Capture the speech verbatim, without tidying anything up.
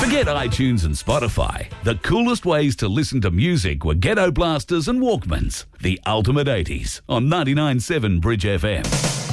Forget iTunes and Spotify. The coolest ways to listen to music were Ghetto Blasters and Walkmans. The ultimate eighties on ninety-nine point seven Bridge F M.